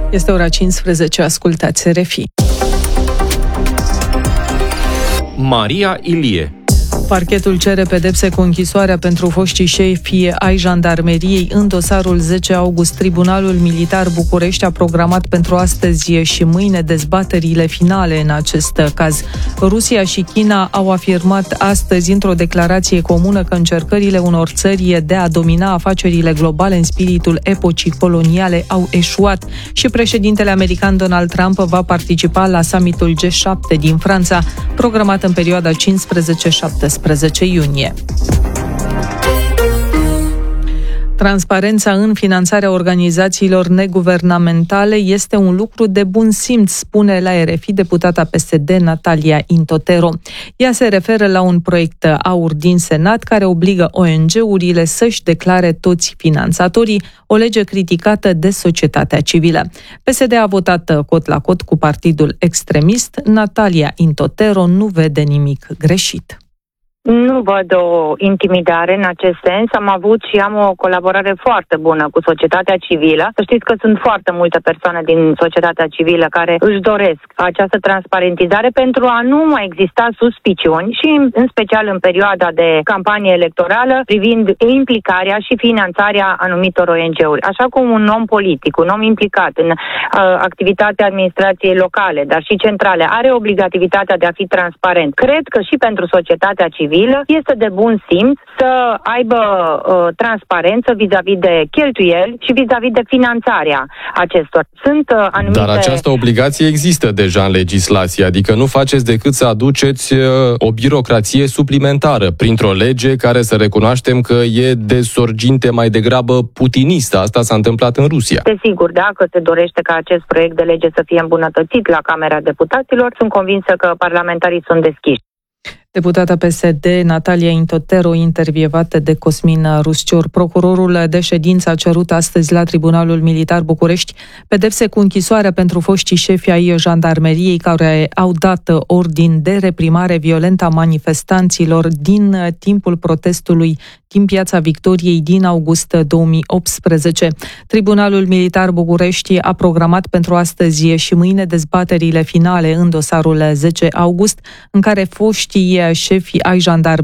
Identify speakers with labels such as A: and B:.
A: Este ora 15, ascultați RFI.
B: Maria Ilie.
A: Parchetul cere pedepse cu închisoarea pentru foștii șefi ai jandarmeriei în dosarul 10 august. Tribunalul Militar București a programat pentru astăzi și mâine dezbaterile finale în acest caz. Rusia și China au afirmat astăzi într-o declarație comună că încercările unor țări de a domina afacerile globale în spiritul epocii coloniale au eșuat și președintele american Donald Trump va participa la summitul G7 din Franța, programat în perioada 15-17 iunie. Transparența în finanțarea organizațiilor neguvernamentale este un lucru de bun simț, spune la RFI deputata PSD Natalia Intotero. Ea se referă la un proiect AUR din Senat care obligă ONG-urile să-și declare toți finanțatorii, o lege criticată de societatea civilă. PSD a votat cot la cot cu partidul extremist. Natalia Intotero nu vede nimic greșit.
C: Nu văd o intimidare în acest sens. Am avut și am o colaborare foarte bună cu societatea civilă. Să știți că sunt foarte multe persoane din societatea civilă care își doresc această transparentizare pentru a nu mai exista suspiciuni și în special în perioada de campanie electorală privind implicarea și finanțarea anumitor ONG-uri. Așa cum un om politic, un om implicat în activitatea administrației locale, dar și centrale, are obligativitatea de a fi transparent. Cred că și pentru societatea civilă este de bun simț să aibă transparență vis-a-vis de cheltuieli și vis-a-vis de finanțarea acestor. Sunt anumite...
D: Dar această obligație există deja în legislație, adică nu faceți decât să aduceți o birocrație suplimentară printr-o lege care să recunoaștem că e de sorginte mai degrabă putinistă. Asta s-a întâmplat în Rusia.
C: Desigur, dacă se dorește ca acest proiect de lege să fie îmbunătățit la Camera Deputaților, sunt convinsă că parlamentarii sunt deschiși.
A: Deputata PSD Natalia Intotero, intervievată de Cosmin Ruscior. Procurorul de ședință a cerut astăzi la Tribunalul Militar București pedepse cu închisoarea pentru foștii șefi ai jandarmeriei care au dat ordin de reprimare violentă a manifestanților din timpul protestului din Piața Victoriei din august 2018. Tribunalul Militar București a programat pentru astăzi și mâine dezbaterile finale în dosarul 10 august, în care foștii șefii ai jandarmeriei